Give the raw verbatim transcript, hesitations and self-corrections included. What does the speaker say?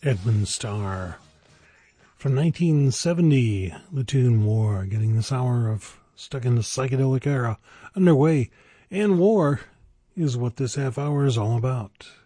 Edmund Starr. From nineteen seventy, the tune War, getting this hour of Stuck in the Psychedelic Era underway. And war is what this half hour is all about.